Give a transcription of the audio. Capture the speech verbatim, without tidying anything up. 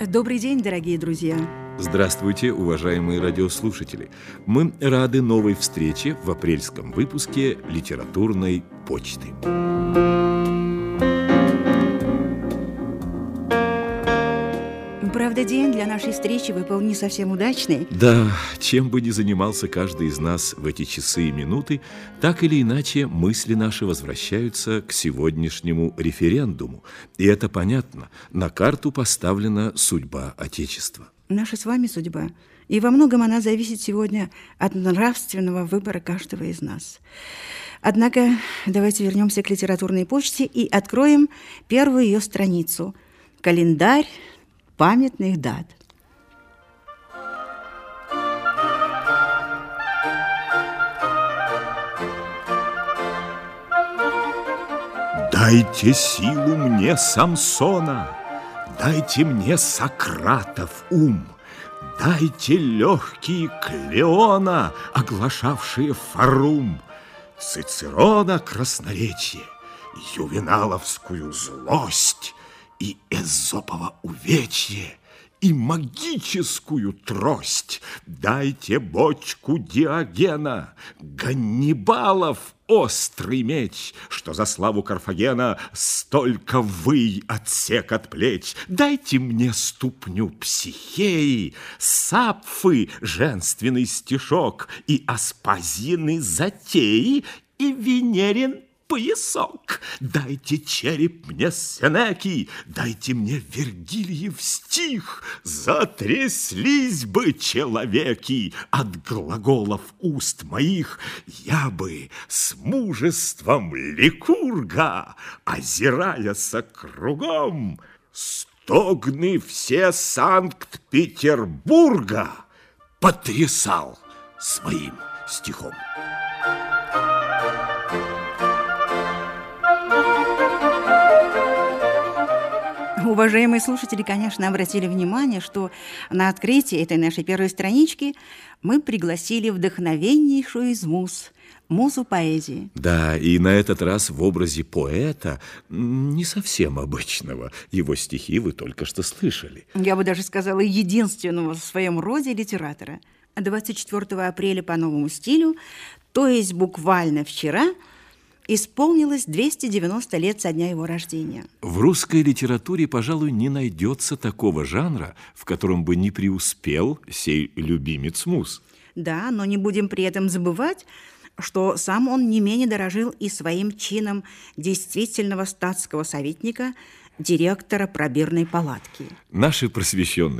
Добрый день, дорогие друзья! Здравствуйте, уважаемые радиослушатели! Мы рады новой встрече в апрельском выпуске «Литературной почты». Правда, день для нашей встречи выпал не совсем удачный. Да, чем бы ни занимался каждый из нас в эти часы и минуты, так или иначе мысли наши возвращаются к сегодняшнему референдуму. И это понятно, на карту поставлена судьба Отечества. Наша с вами судьба. И во многом она зависит сегодня от нравственного выбора каждого из нас. Однако давайте вернемся к литературной почте и откроем первую ее страницу. Календарь памятных дат. Дайте силу мне Самсона, дайте мне Сократов ум, дайте легкие Клеона, оглашавшие форум, Цицерона красноречие, ювеналовскую злость и Эзопова увечье, и магическую трость. Дайте бочку Диогена, Ганнибалов острый меч, что за славу Карфагена столько вый отсек от плеч. Дайте мне ступню Психеи, Сапфы женственный стишок, и Аспазины затеи, и Венерин поясок. Дайте череп мне Сенеки, дайте мне Вергильев стих. Затряслись бы человеки от глаголов уст моих. Я бы с мужеством Ликурга, озираясь кругом, стогны все Санкт-Петербурга потрясал своим стихом. Уважаемые слушатели, конечно, обратили внимание, что на открытии этой нашей первой странички мы пригласили вдохновеннейшую из муз, музу поэзии. Да, и на этот раз в образе поэта, не совсем обычного. Его стихи вы только что слышали. Я бы даже сказала, единственного в своем роде литератора. двадцать четвёртого апреля по новому стилю, то есть буквально вчера, исполнилось двести девяносто лет со дня его рождения. В русской литературе, пожалуй, не найдется такого жанра, в котором бы не преуспел сей любимец муз. Да, но не будем при этом забывать, что сам он не менее дорожил и своим чином действительного статского советника, директора пробирной палатки. Наши просвещенные